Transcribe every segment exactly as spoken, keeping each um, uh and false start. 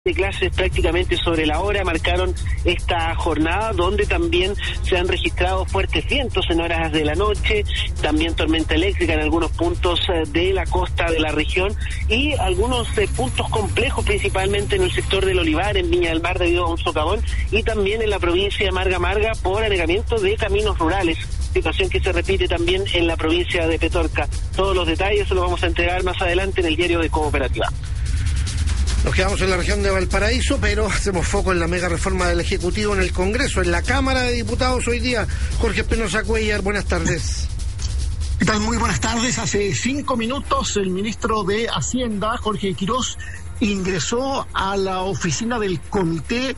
de clases prácticamente sobre la hora marcaron esta jornada, donde también se han registrado fuertes vientos en horas de la noche, también tormenta eléctrica en algunos puntos de la costa de la región y algunos eh, puntos complejos, principalmente en el sector del Olivar, en Viña del Mar, debido a un socavón, y también en la provincia de Marga Marga por anegamiento de caminos rurales, situación que se repite también en la provincia de Petorca. Todos los detalles se los vamos a entregar más adelante en el diario de Cooperativa. Nos quedamos en la región de Valparaíso, pero hacemos foco en la mega reforma del Ejecutivo en el Congreso, en la Cámara de Diputados hoy día. Jorge Espinosa Cuellar, buenas tardes. ¿Qué tal? Muy buenas tardes. Hace cinco minutos el ministro de Hacienda, Jorge Quirós, ingresó a la oficina del comité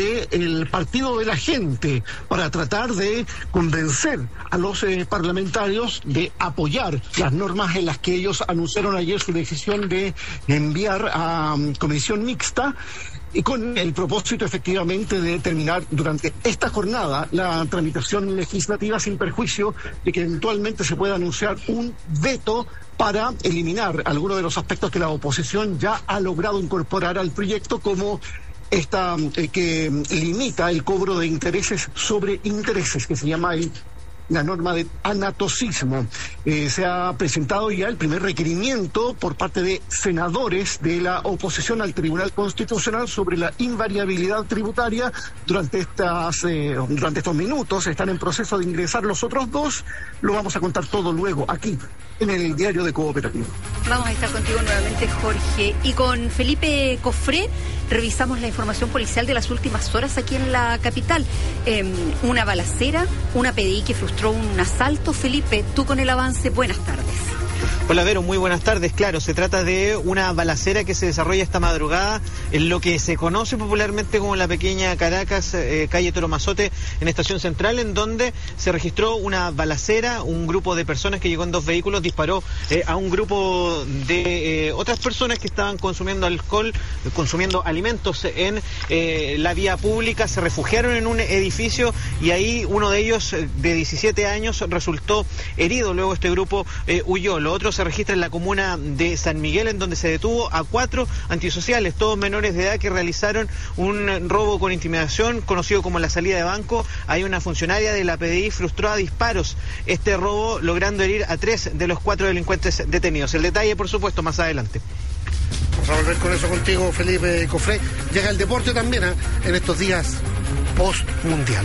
del Partido de la Gente para tratar de convencer a los eh, parlamentarios de apoyar las normas en las que ellos anunciaron ayer su decisión de enviar a um, comisión mixta, y con el propósito efectivamente de terminar durante esta jornada la tramitación legislativa sin perjuicio de que eventualmente se pueda anunciar un veto para eliminar algunos de los aspectos que la oposición ya ha logrado incorporar al proyecto, como esta eh, que limita el cobro de intereses sobre intereses, que se llama el la norma de anatocismo. Eh, se ha presentado ya el primer requerimiento por parte de senadores de la oposición al Tribunal Constitucional sobre la invariabilidad tributaria. Durante estas eh, durante estos minutos están en proceso de ingresar los otros dos. Lo vamos a contar todo luego aquí en el diario de Cooperativa. Vamos a estar contigo nuevamente, Jorge, y con Felipe Cofré revisamos la información policial de las últimas horas aquí en la capital. Eh, una balacera, una P D I que frustró un asalto. Felipe, tú con el avance, buenas tardes. Hola Vero, muy buenas tardes. Claro, se trata de una balacera que se desarrolla esta madrugada en lo que se conoce popularmente como la pequeña Caracas, eh, calle Toro Mazote, en Estación Central, en donde se registró una balacera. Un grupo de personas que llegó en dos vehículos disparó eh, a un grupo de eh, otras personas que estaban consumiendo alcohol, consumiendo alimentos en eh, la vía pública. Se refugiaron en un edificio y ahí uno de ellos, de diecisiete años, resultó herido. Luego este grupo eh, huyó. Lo otro se registra en la comuna de San Miguel, en donde se detuvo a cuatro antisociales, todos menores de edad, que realizaron un robo con intimidación, conocido como la salida de banco. Hay una funcionaria de la P D I frustró a disparos este robo, logrando herir a tres de los cuatro delincuentes detenidos. El detalle, por supuesto, más adelante. Vamos a volver con eso contigo, Felipe Cofré. Llega el deporte también, ¿eh? En estos días post-mundial.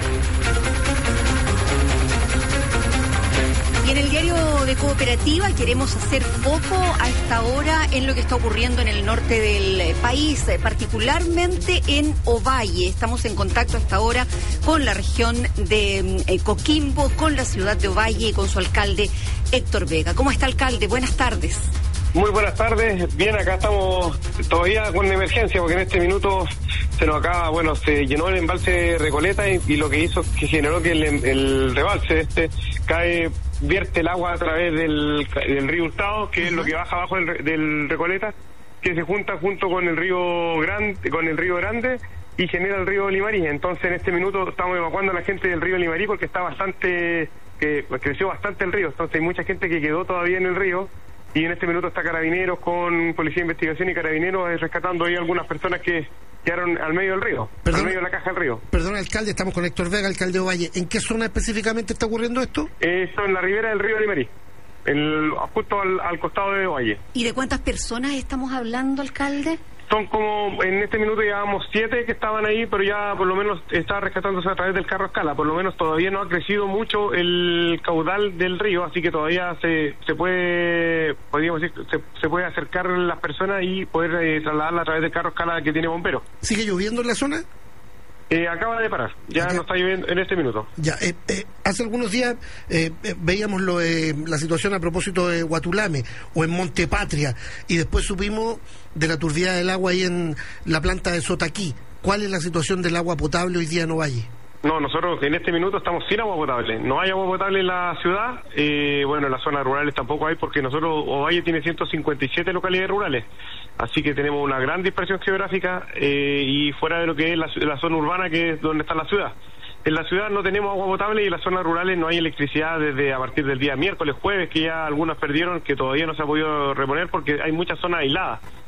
Y en el diario de Cooperativa queremos hacer foco a esta hora en lo que está ocurriendo en el norte del país, particularmente en Ovalle. Estamos en contacto a esta hora con la región de eh, Coquimbo, con la ciudad de Ovalle y con su alcalde Héctor Vega. ¿Cómo está, alcalde? Buenas tardes. Muy buenas tardes. Bien, acá estamos todavía con emergencia porque en este minuto se nos acaba, bueno, se llenó el embalse Recoleta y, y lo que hizo, que generó que el, el rebalse este cae, vierte el agua a través del, del río Hurtado, que uh-huh. es lo que baja abajo del, del Recoleta, que se junta junto con el río Grande, con el río Grande y genera el río Limarí. Entonces en este minuto estamos evacuando a la gente del río Limarí porque está bastante, que creció bastante el río, entonces hay mucha gente que quedó todavía en el río. Y en este minuto está Carabineros con Policía de Investigación y Carabineros eh, rescatando ahí algunas personas que quedaron al medio del río, perdón, al medio de la caja del río. Perdón, alcalde, estamos con Héctor Vega, alcalde de Ovalle. ¿En qué zona específicamente está ocurriendo esto? Esto en la ribera del río Limarí, el, justo al, al costado de Ovalle. ¿Y de cuántas personas estamos hablando, alcalde? Son como, en este minuto llevamos siete que estaban ahí, pero ya por lo menos está rescatándose a través del carro escala. Por lo menos todavía no ha crecido mucho el caudal del río, así que todavía se se puede, podríamos decir, se, se puede acercar las personas y poder eh, trasladarla a través del carro escala que tiene bomberos. ¿Sigue lloviendo en la zona? Eh, acaba de parar, ya Acá. no está lloviendo en este minuto. Ya, eh, eh, hace algunos días eh, eh, veíamos lo, eh, la situación a propósito de Guatulame o en Montepatria, y después supimos de la turbidez del agua ahí en la planta de Sotaquí. ¿Cuál es la situación del agua potable hoy día en Ovalle? No, nosotros en este minuto estamos sin agua potable. No hay agua potable en la ciudad. Eh, bueno, en las zonas rurales tampoco hay, porque nosotros, Ovalle tiene ciento cincuenta y siete localidades rurales. Así que tenemos una gran dispersión geográfica eh, y fuera de lo que es la, la zona urbana, que es donde está la ciudad. En la ciudad no tenemos agua potable y en las zonas rurales no hay electricidad desde a partir del día miércoles, jueves, que ya algunas perdieron, que todavía no se ha podido reponer porque hay muchas zonas aisladas.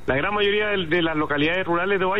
la gran mayoría de, de las localidades rurales de Ovalle